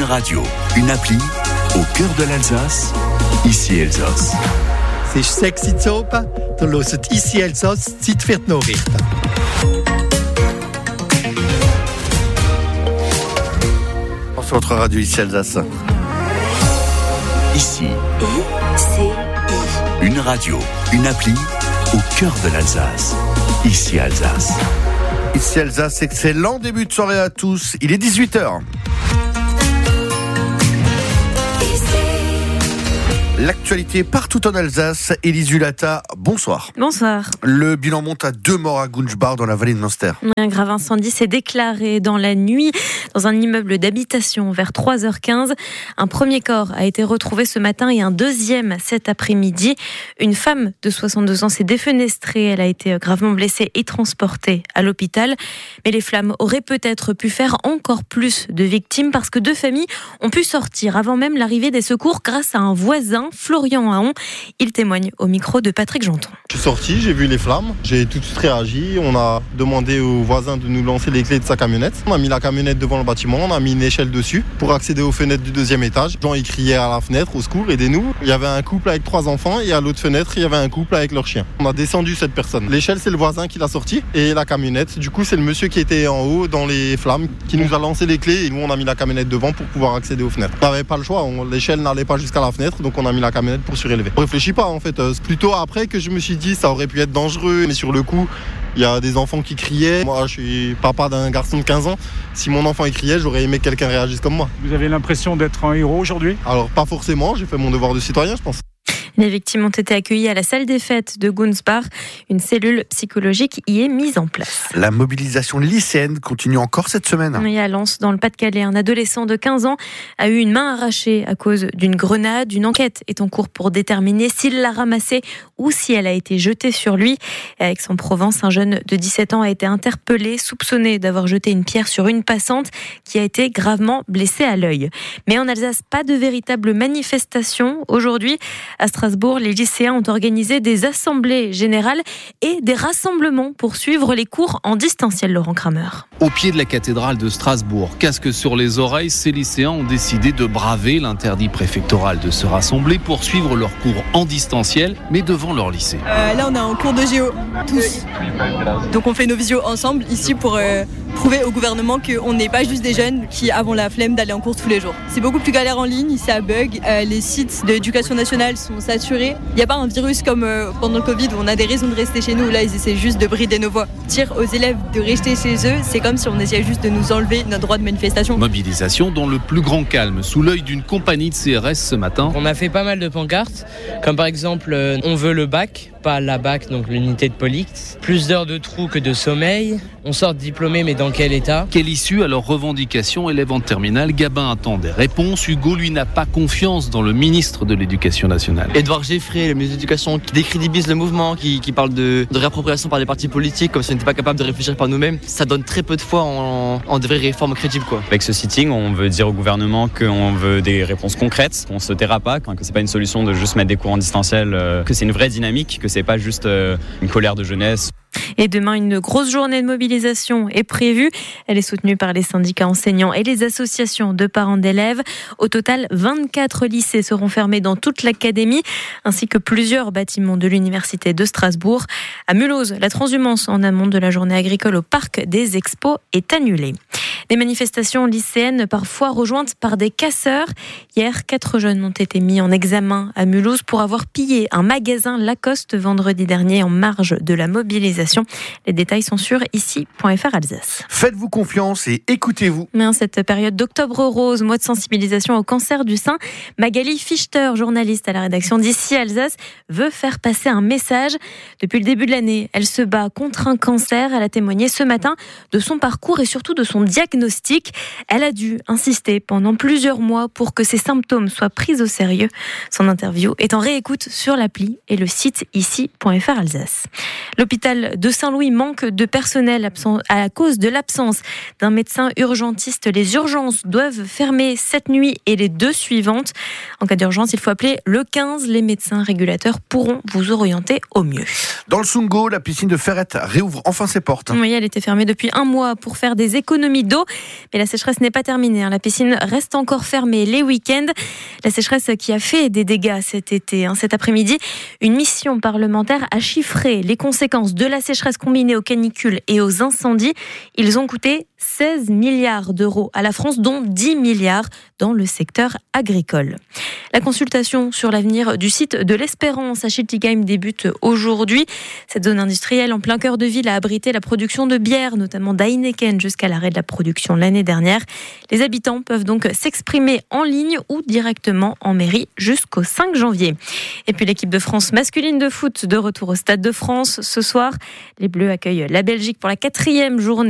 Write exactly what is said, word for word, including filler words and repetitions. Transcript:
radio, une appli au cœur de l'Alsace, ici Elsass. C'est sexy Zopa, du hört ici Elsass, Zeit für die Nachrichten. Sur votre radio ici Alsace. Ici, I-C-I. une radio, une appli au cœur de l'Alsace, ici Alsace. Ici Alsace, excellent début de soirée à tous. Il est dix-huit heures. L'actualité partout en Alsace. Élise Hulata, bonsoir. Bonsoir. Le bilan monte à deux morts à Gunschbach dans la vallée de Münster. Un grave incendie s'est déclaré dans la nuit dans un immeuble d'habitation vers trois heures quinze. Un premier corps a été retrouvé ce matin et un deuxième cet après-midi. Une femme de soixante-deux ans s'est défenestrée. Elle a été gravement blessée et transportée à l'hôpital. Mais les flammes auraient peut-être pu faire encore plus de victimes parce que deux familles ont pu sortir avant même l'arrivée des secours grâce à un voisin, Florian Haon. Il témoigne au micro de Patrick Janton. Je suis sorti, j'ai vu les flammes, j'ai tout de suite réagi. On a demandé au voisin de nous lancer les clés de sa camionnette. On a mis la camionnette devant le bâtiment, on a mis une échelle dessus pour accéder aux fenêtres du deuxième étage. Les gens ils criaient à la fenêtre, au secours, aidez-nous. Il y avait un couple avec trois enfants et à l'autre fenêtre, il y avait un couple avec leur chien. On a descendu cette personne. L'échelle, c'est le voisin qui l'a sortie et la camionnette, du coup, c'est le monsieur qui était en haut dans les flammes qui nous a lancé les clés et nous, on a mis la camionnette devant pour pouvoir accéder aux fenêtres. On n'avait pas le choix, on, l'échelle n'allait pas jusqu'à la fenêtre, donc on a mis la camionnette pour surélever. On réfléchit pas en fait, c'est plutôt après que je me suis dit ça aurait pu être dangereux, mais sur le coup, il y a des enfants qui criaient. Moi, je suis papa d'un garçon de quinze ans. Si mon enfant il criait, j'aurais aimé que quelqu'un réagisse comme moi. Vous avez l'impression d'être un héros aujourd'hui ? Alors, pas forcément. J'ai fait mon devoir de citoyen, je pense. Les victimes ont été accueillies à la salle des fêtes de Gunschbach. Une cellule psychologique y est mise en place. La mobilisation lycéenne continue encore cette semaine. Et à Lens, dans le Pas-de-Calais, un adolescent de quinze ans a eu une main arrachée à cause d'une grenade. Une enquête est en cours pour déterminer s'il l'a ramassée ou si elle a été jetée sur lui. À Aix-en-Provence, un jeune de dix-sept ans a été interpellé, soupçonné d'avoir jeté une pierre sur une passante qui a été gravement blessée à l'œil. Mais en Alsace, pas de véritable manifestation. Aujourd'hui, à Strasbourg, les lycéens ont organisé des assemblées générales et des rassemblements pour suivre les cours en distanciel, Laurent Kramer. Au pied de la cathédrale de Strasbourg, casque sur les oreilles, ces lycéens ont décidé de braver l'interdit préfectoral de se rassembler pour suivre leurs cours en distanciel, mais devant leur lycée. Euh, là, on est en cours de géo, tous. Donc on fait nos visios ensemble ici pour euh, prouver au gouvernement qu'on n'est pas juste des jeunes qui avons la flemme d'aller en cours tous les jours. C'est beaucoup plus galère en ligne, ici à bug. Euh, les sites de l'éducation nationale sont saturés. Il n'y a pas un virus comme euh, pendant le Covid où on a des raisons de rester chez nous. Là, ils essaient juste de brider nos voix. Dire aux élèves de rester chez eux, c'est comme si on essayait juste de nous enlever notre droit de manifestation. Mobilisation dans le plus grand calme, sous l'œil d'une compagnie de C R S ce matin. On a fait pas mal de pancartes, comme par exemple euh, on veut le bac, pas la bac, donc l'unité de police. Plus d'heures de trou que de sommeil. On sort diplômé, mais dans quel état ? Quelle issue à leurs revendications, élèves en terminale? Gabin attend des réponses. Hugo, lui, n'a pas confiance dans le ministre de l'Éducation nationale. Edouard Geffrey, le ministre de l'Éducation, qui décrédibilise le mouvement, qui, qui parle de, de réappropriation par les partis politiques, comme si on n'était pas capable de réfléchir par nous-mêmes. Ça donne très peu de foi en, en de vraies réformes crédibles, quoi. Avec ce sitting, on veut dire au gouvernement qu'on veut des réponses concrètes, qu'on se taira pas, que c'est pas une solution de juste mettre des cours en distanciel, que c'est une vraie dynamique, que c'est pas juste une colère de jeunesse. Et demain, une grosse journée de mobilisation est prévue. Elle est soutenue par les syndicats enseignants et les associations de parents d'élèves. Au total, vingt-quatre lycées seront fermés dans toute l'académie, ainsi que plusieurs bâtiments de l'université de Strasbourg. À Mulhouse, la transhumance en amont de la journée agricole au parc des Expos est annulée. Des manifestations lycéennes parfois rejointes par des casseurs. Hier, quatre jeunes ont été mis en examen à Mulhouse pour avoir pillé un magasin Lacoste vendredi dernier en marge de la mobilisation. Les détails sont sur ici point f r Alsace. Faites-vous confiance et écoutez-vous. Mais en cette période d'octobre rose, mois de sensibilisation au cancer du sein, Magali Fichter, journaliste à la rédaction d'Ici Alsace, veut faire passer un message. Depuis le début de l'année, elle se bat contre un cancer. Elle a témoigné ce matin de son parcours et surtout de son diagnostic. Elle a dû insister pendant plusieurs mois pour que ses symptômes soient pris au sérieux. Son interview est en réécoute sur l'appli et le site ici point f r Alsace. L'hôpital de Saint-Louis manque de personnel à cause de l'absence d'un médecin urgentiste. Les urgences doivent fermer cette nuit et les deux suivantes. En cas d'urgence, il faut appeler le quinze. Les médecins régulateurs pourront vous orienter au mieux. Dans le Sungo, la piscine de Ferrette réouvre enfin ses portes. Oui, elle était fermée depuis un mois pour faire des économies d'eau. Mais la sécheresse n'est pas terminée. La piscine reste encore fermée les week-ends. La sécheresse qui a fait des dégâts cet été. Cet après-midi, une mission parlementaire a chiffré les conséquences de la sécheresse combinée aux canicules et aux incendies. Ils ont coûté seize milliards d'euros à la France, dont dix milliards dans le secteur agricole. La consultation sur l'avenir du site de l'Espérance à Schiltigheim débute aujourd'hui. Cette zone industrielle en plein cœur de ville a abrité la production de bière, notamment d'Heineken, jusqu'à l'arrêt de la production l'année dernière. Les habitants peuvent donc s'exprimer en ligne ou directement en mairie jusqu'au cinq janvier. Et puis l'équipe de France masculine de foot de retour au Stade de France ce soir. Les Bleus accueillent la Belgique pour la quatrième journée